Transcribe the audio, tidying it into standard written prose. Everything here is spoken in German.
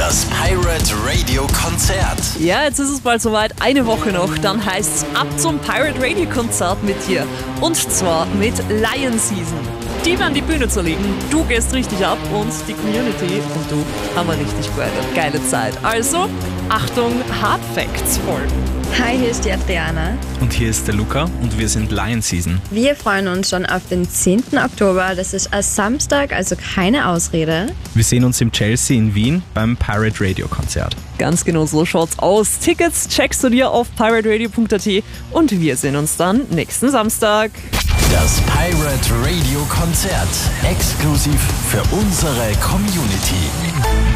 Das Pirate Radio Konzert. Ja, jetzt ist es bald soweit, eine Woche noch, dann heißt's ab zum Pirate Radio Konzert mit dir. Und zwar mit Lion Season. Die werden die Bühne zerlegen, du gehst richtig ab und die Community und du haben eine richtig geile Zeit. Also, Achtung, Hard Facts folgen. Hi, hier ist die Adriana. Und hier ist der Luca und wir sind Lion Season. Wir freuen uns schon auf den 10. Oktober. Das ist ein Samstag, also keine Ausrede. Wir sehen uns im Chelsea in Wien beim Pirate Radio Konzert. Ganz genau so schaut's aus. Tickets checkst du dir auf pirateradio.at und wir sehen uns dann nächsten Samstag. Das Pirate Radio Konzert. Exklusiv für unsere Community.